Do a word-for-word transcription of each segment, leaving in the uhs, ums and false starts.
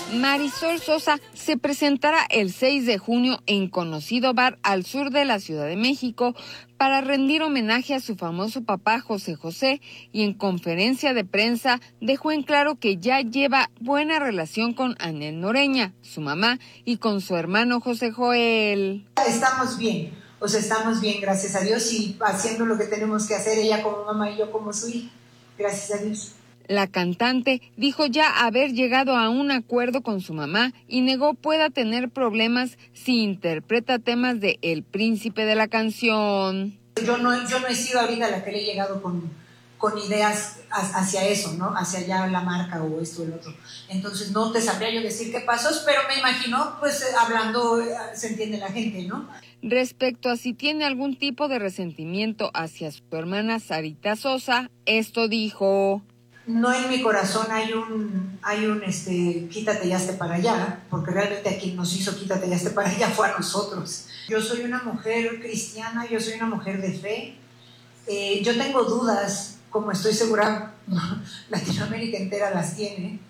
Marisol Sosa se presentará el seis de junio en conocido bar al sur de la Ciudad de México para rendir homenaje a su famoso papá José José, y en conferencia de prensa dejó en claro que ya lleva buena relación con Anel Noreña, su mamá, y con su hermano José Joel. Estamos bien, o sea, estamos bien, gracias a Dios, y haciendo lo que tenemos que hacer, ella como mamá y yo como su hija, gracias a Dios. La cantante dijo ya haber llegado a un acuerdo con su mamá y negó pueda tener problemas si interpreta temas de El Príncipe de la Canción. Yo no, yo no he sido ahorita la que le he llegado con, con ideas hacia eso, ¿no? Hacia allá la marca o esto o el otro. Entonces no te sabría yo decir qué pasó, pero me imagino, pues hablando se entiende la gente, ¿no? Respecto a si tiene algún tipo de resentimiento hacia su hermana Sarita Sosa, esto dijo: no, en mi corazón hay un, hay un este, quítate y hazte para allá, porque realmente a quien nos hizo quítate y hazte para allá fue a nosotros. Yo soy una mujer cristiana, yo soy una mujer de fe, eh, yo tengo dudas, como estoy segura Latinoamérica entera las tiene,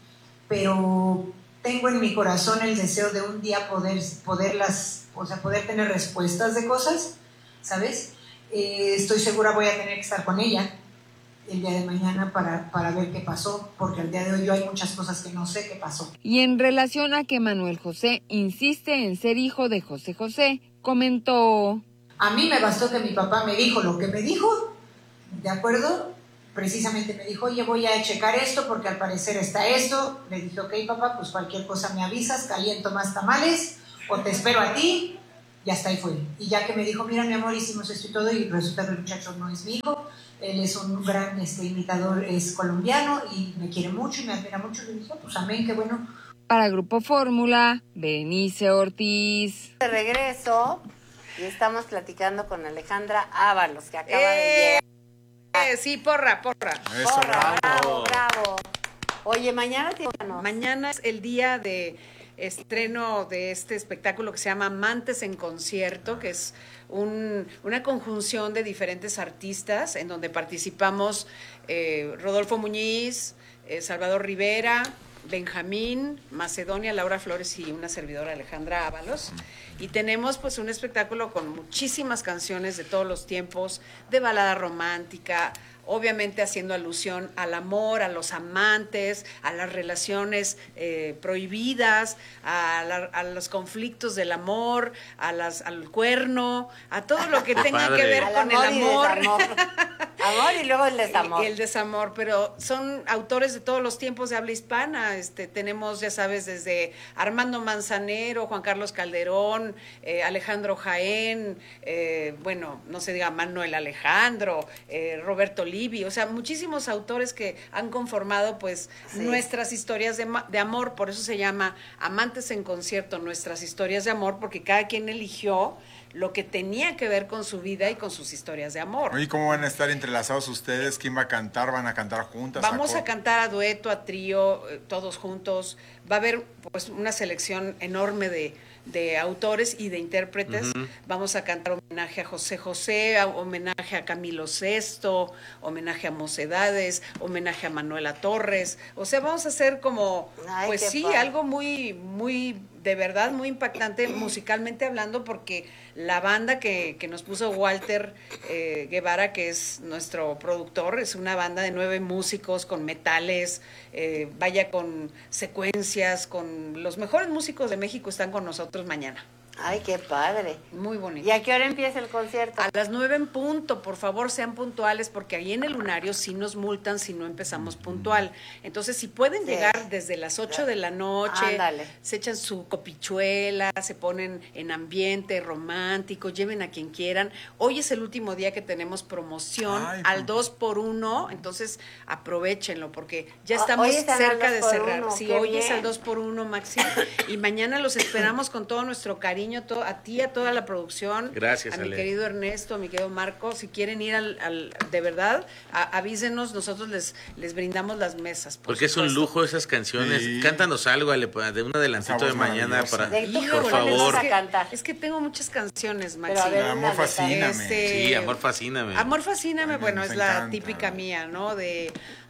pero tengo en mi corazón el deseo de un día poder, poderlas, o sea, poder tener respuestas de cosas, ¿sabes? Eh, estoy segura voy a tener que estar con ella el día de mañana para, para ver qué pasó, porque al día de hoy yo hay muchas cosas que no sé qué pasó. Y en relación a que Manuel José insiste en ser hijo de José José, comentó: a mí me bastó que mi papá me dijo lo que me dijo, ¿de acuerdo? Precisamente me dijo, oye, voy a checar esto porque al parecer está esto. Le dije, ok, papá, pues cualquier cosa me avisas, caliento más tamales o te espero a ti, y hasta ahí fue. Y ya que me dijo, mira mi amor, hicimos esto y todo, y resulta que el muchacho no es mi hijo, él es un gran este, imitador, es colombiano y me quiere mucho y me admira mucho. Le dije, pues amén, qué bueno. Para Grupo Fórmula, Berenice Ortiz. De regreso, y estamos platicando con Alejandra Ábalos, que acaba eh, de llegar. Eh, sí, porra, porra. Eso, Porra, bravo. bravo, bravo. Oye, mañana tiene... Mañana es el día de estreno de este espectáculo que se llama Amantes en Concierto, que es un, una conjunción de diferentes artistas en donde participamos eh, Rodolfo Muñiz, eh, Salvador Rivera, Benjamín, Macedonia, Laura Flores y una servidora, Alejandra Ábalos. Y tenemos pues un espectáculo con muchísimas canciones de todos los tiempos, de balada romántica, obviamente haciendo alusión al amor, a los amantes, a las relaciones eh, prohibidas, a, la, a los conflictos del amor, a las, al cuerno, a todo lo que tenga Padre. que ver Al con amor el y amor. desamor. Amor y luego el desamor. Y el desamor, pero son autores de todos los tiempos de habla hispana. Este, tenemos, ya sabes, desde Armando Manzanero, Juan Carlos Calderón, eh, Alejandro Jaén, eh, bueno, no se diga Manuel Alejandro, eh, Roberto Livi, o sea, muchísimos autores que han conformado pues sí. nuestras historias de, de amor, por eso se llama Amantes en Concierto, nuestras historias de amor, porque cada quien eligió lo que tenía que ver con su vida y con sus historias de amor. ¿Y cómo van a estar entrelazados ustedes? ¿Quién va a cantar? ¿Van a cantar juntas? Vamos a, a cantar a dueto, a trío, eh, todos juntos. Va a haber pues una selección enorme de, de autores y de intérpretes. Uh-huh. Vamos a cantar homenaje a José José, a, homenaje a Camilo Sesto, homenaje a Mocedades, homenaje a Manuela Torres. O sea, vamos a hacer como, Ay, pues sí, padre. algo muy, muy, de verdad, muy impactante musicalmente hablando, porque la banda que, que nos puso Walter eh, Guevara, que es nuestro productor, es una banda de nueve músicos con metales, eh, vaya con secuencias, con los mejores músicos de México están con nosotros mañana. Ay, qué padre. Muy bonito. ¿Y a qué hora empieza el concierto? A las nueve en punto, por favor, sean puntuales, porque ahí en el Lunario sí nos multan si no empezamos puntual. Entonces, si pueden sí. llegar desde las ocho de la noche, Ándale. se echan su copichuela, se ponen en ambiente romántico, lleven a quien quieran. Hoy es el último día que tenemos promoción Ay, al dos por uno, entonces aprovechenlo, porque ya estamos cerca de cerrar. Uno, sí, hoy bien. es al dos por uno, Maxi, y mañana los esperamos con todo nuestro cariño. A ti, a toda la producción. Gracias, a mi Ale. querido Ernesto, a mi querido Marco. Si quieren ir al, al de verdad, a, avísenos, nosotros les, les brindamos las mesas. Por Porque supuesto. es un lujo esas canciones. Sí. Cántanos algo, Ale, de un adelantito de mañana para. De por favor. A cantar. Es que tengo muchas canciones, Maxi. Ver, amor, fascíname. Este, sí, amor, fascíname. Amor, fascíname, Ay, bueno, es la encanta. típica mía, ¿no? De